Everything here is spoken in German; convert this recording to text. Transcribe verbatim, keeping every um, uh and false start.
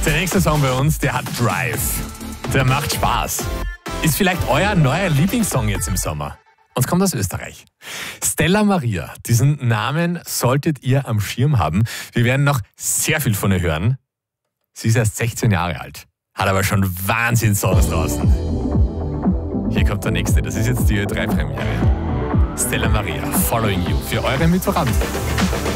Der nächste Song bei uns, der hat Drive. Der macht Spaß. Ist vielleicht euer neuer Lieblingssong jetzt im Sommer. Und kommt aus Österreich. Stella Maria, diesen Namen solltet ihr am Schirm haben. Wir werden noch sehr viel von ihr hören. Sie ist erst sechzehn Jahre alt, hat aber schon Wahnsinns-Songs draußen. Hier kommt der nächste, das ist jetzt die Ö drei Premiere. Stella Maria, Following You, für euren Mittwochabend.